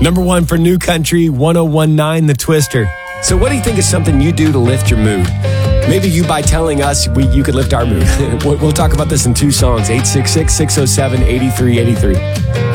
Number one for New Country, 1019 The Twister. So what do you think is something you do to lift your mood? Maybe you, by telling us, you could lift our mood. We'll talk about this in two songs, 866-607-8383.